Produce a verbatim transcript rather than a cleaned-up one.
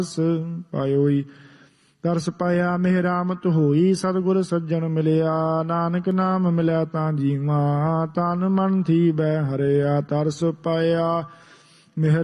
ਪਾਇਓਈ। ਤਰਸ ਪਾਇਆ ਮਿਹਰਾਮਤ ਹੋਈ, ਸਤਿਗੁਰ ਸੱਜਣ ਮਿਲਿਆ। ਨਾਨਕ ਨਾਮ ਮਿਲਿਆ ਤਾਂ ਜੀਵਾ, ਤਨ ਮਨ ਥੀ ਬੈ ਹਰਿਆ। ਤਰਸ ਪਾਇਆ ਮਿਹਰ